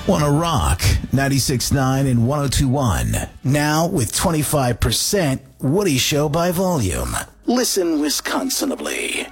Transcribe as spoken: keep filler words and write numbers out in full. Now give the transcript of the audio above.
Wanna rock ninety-six point nine and one oh two point one. Now with twenty-five percent Woody Show by volume. Listen Wisconsinably.